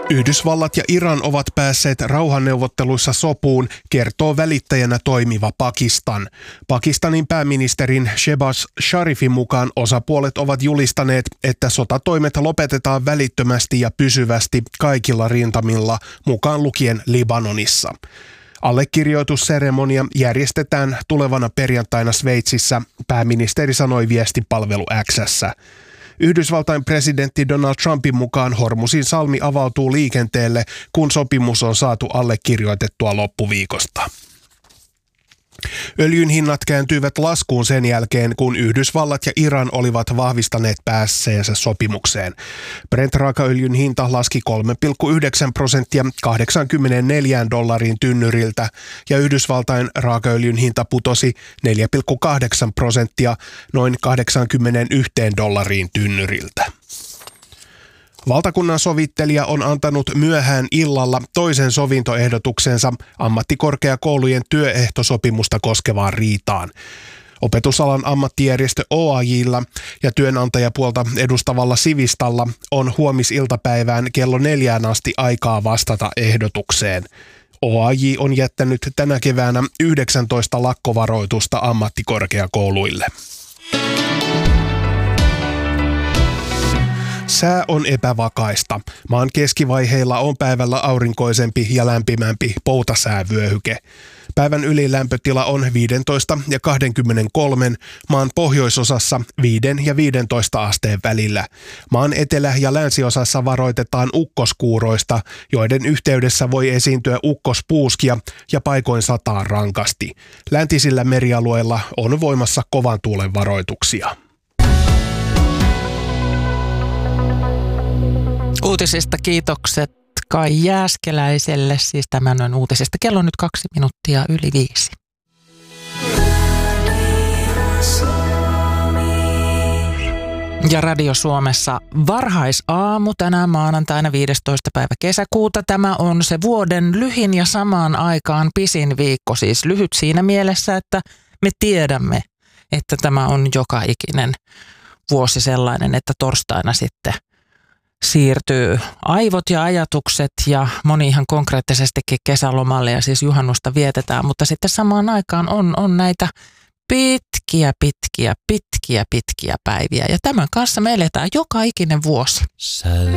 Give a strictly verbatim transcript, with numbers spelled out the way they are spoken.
Yhdysvallat ja Iran ovat päässeet rauhanneuvotteluissa sopuun, kertoo välittäjänä toimiva Pakistan. Pakistanin pääministerin Shehbaz Sharifin mukaan osapuolet ovat julistaneet, että sotatoimet lopetetaan välittömästi ja pysyvästi kaikilla rintamilla, mukaan lukien Libanonissa. Allekirjoitusseremonia järjestetään tulevana perjantaina Sveitsissä, pääministeri sanoi viestipalvelu X:ssä. Yhdysvaltain presidentti Donald Trumpin mukaan Hormuzin salmi avautuu liikenteelle, kun sopimus on saatu allekirjoitettua loppuviikosta. Öljyn hinnat kääntyivät laskuun sen jälkeen, kun Yhdysvallat ja Iran olivat vahvistaneet päässeensä sopimukseen. Brent-raakaöljyn hinta laski kolme pilkku yhdeksän prosenttia kahdeksankymmentäneljä dollariin tynnyriltä ja Yhdysvaltain raakaöljyn hinta putosi neljä pilkku kahdeksan prosenttia noin kahdeksankymmentäyksi dollariin tynnyriltä. Valtakunnan sovittelija on antanut myöhään illalla toisen sovintoehdotuksensa ammattikorkeakoulujen työehtosopimusta koskevaan riitaan. Opetusalan ammattijärjestö O A J:llä ja työnantajapuolta edustavalla Sivistalla on huomisiltapäivään kello neljään asti aikaa vastata ehdotukseen. O A J on jättänyt tänä keväänä yhdeksäntoista lakkovaroitusta ammattikorkeakouluille. Sää on epävakaista. Maan keskivaiheilla on päivällä aurinkoisempi ja lämpimämpi poutasäävyöhyke. Päivän ylilämpötila on viisitoista ja kaksikymmentäkolme, maan pohjoisosassa viisi ja viisitoista asteen välillä. Maan etelä- ja länsiosassa varoitetaan ukkoskuuroista, joiden yhteydessä voi esiintyä ukkospuuskia ja paikoin sataa rankasti. Läntisillä merialueilla on voimassa kovan tuulen varoituksia. Uutisista kiitokset Kai Jääskeläiselle, siis tämän on uutisista. Kello on nyt kaksi minuuttia yli viisi. Ja Radio Suomessa varhaisaamu tänään maanantaina viidestoista päivä kesäkuuta. Tämä on se vuoden lyhin ja samaan aikaan pisin viikko, siis lyhyt siinä mielessä, että me tiedämme, että tämä on joka ikinen vuosi sellainen, että torstaina sitten siirtyy aivot ja ajatukset ja moni ihan konkreettisestikin kesälomalle ja siis juhannusta vietetään, mutta sitten samaan aikaan on, on näitä pitkiä, pitkiä, pitkiä, pitkiä päiviä ja tämän kanssa me eletään joka ikinen vuosi.